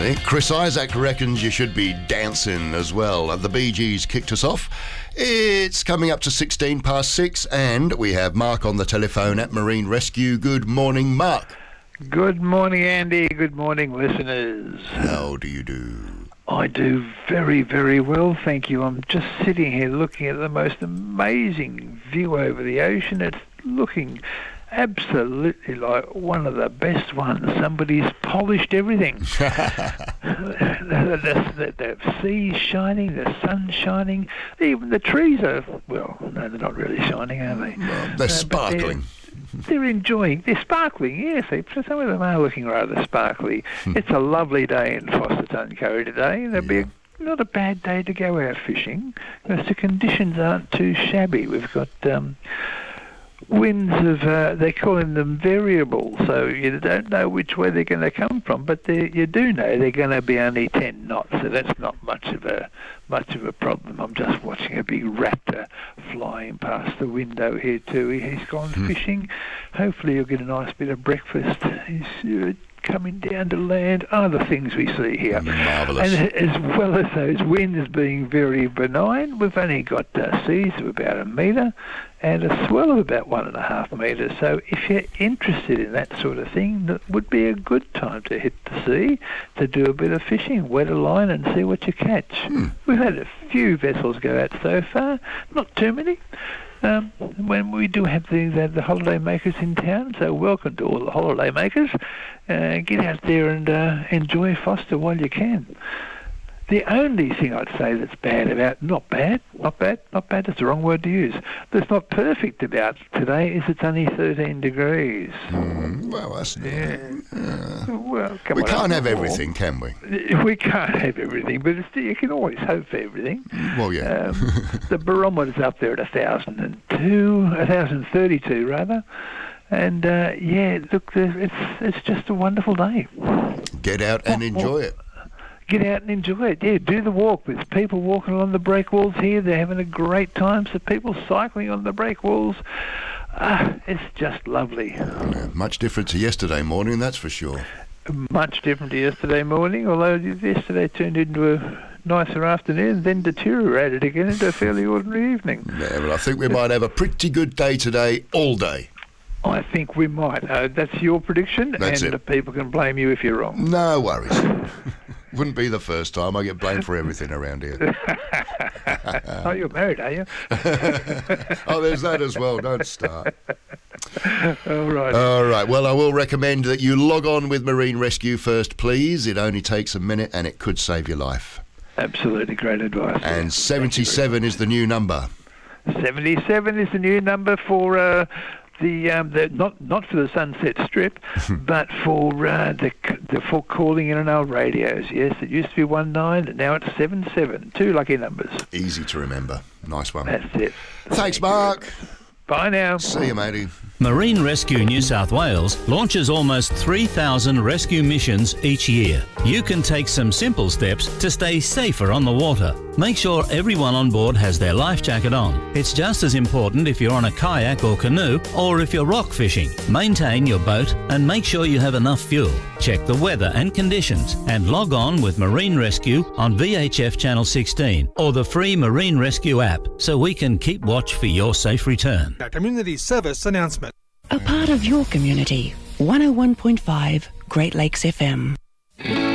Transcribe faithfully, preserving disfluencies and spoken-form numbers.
See, Chris Isaac reckons you should be dancing as well. The Bee Gees kicked us off. It's coming up to sixteen past six, and we have Mark on the telephone at Marine Rescue. Good morning, Mark. Good morning, Andy. Good morning, listeners. How do you do? I do very, very well, thank you. I'm just sitting here looking at the most amazing view over the ocean. It's looking absolutely like one of the best ones. Somebody's polished everything. the, the, the, the sea's shining, the sun's shining, even the trees are, well, no, they're not really shining, are they? Well, they're uh, sparkling. They're, they're enjoying, they're sparkling, yes. They, some of them are looking rather sparkly. It's a lovely day in Foster Tuncurry today. There'll be a not a bad day to go out fishing because the conditions aren't too shabby. We've got um, winds of, uh, they're calling them variable, so you don't know which way they're going to come from, but you do know they're going to be only ten knots, so that's not much of a much of a problem. I'm just watching a big raptor flying past the window here too. He's gone hmm. fishing. Hopefully he'll get a nice bit of breakfast. He's uh, coming down to land. Oh, the things we see here. Marvellous. And as well as those winds being very benign, we've only got uh, seas of about a metre and a swell of about one and a half metres. So if you're interested in that sort of thing, that would be a good time to hit the sea, to do a bit of fishing, wet a line and see what you catch. Hmm. We've had a few vessels go out so far, not too many. Um, when we do have the, the the holiday makers in town, so welcome to all the holiday makers. Uh, get out there and uh, enjoy Foster while you can. The only thing I'd say that's bad about, not bad, not bad, not bad, that's the wrong word to use, that's not perfect about today is it's only thirteen degrees. Mm, well, that's not... Yeah. Uh, well, come we on, can't have everything, can we? We can't have everything, but it's, you can always hope for everything. Well, yeah. Um, the barometer's up there at one thousand two, one thousand thirty-two rather. And, uh, yeah, look, it's it's just a wonderful day. Get out and enjoy it. Get out and enjoy it. Yeah, do the walk. There's people walking along the breakwalls here. They're having a great time. So people cycling on the breakwalls. Ah, it's just lovely. Yeah, much different to yesterday morning, that's for sure. Much different to yesterday morning, although yesterday turned into a nicer afternoon, then deteriorated again into a fairly ordinary evening. Yeah, well, I think we might have a pretty good day today, all day. I think we might. Uh, that's your prediction, that's and it. People can blame you if you're wrong. No worries. Wouldn't be the first time. I get blamed for everything around here. Oh, you're married, are you? Oh, there's that as well. Don't start. All right. All right. Well, I will recommend that you log on with Marine Rescue first, please. It only takes a minute and it could save your life. Absolutely great advice. And seventy-seven is the new number. seventy-seven is the new number for... Uh, The, um, the not not for the Sunset Strip, but for uh, the, the for calling in on our radios. Yes, it used to be one nine, and now it's seven seven. Two lucky numbers. Easy to remember. Nice one. That's it. Thanks, Mark. Bye now. See you, matey. Marine Rescue New South Wales launches almost three thousand rescue missions each year. You can take some simple steps to stay safer on the water. Make sure everyone on board has their life jacket on. It's just as important if you're on a kayak or canoe or if you're rock fishing. Maintain your boat and make sure you have enough fuel. Check the weather and conditions and log on with Marine Rescue on V H F Channel sixteen or the free Marine Rescue app so we can keep watch for your safe return. A community service announcement. A part of your community. one oh one point five Great Lakes F M.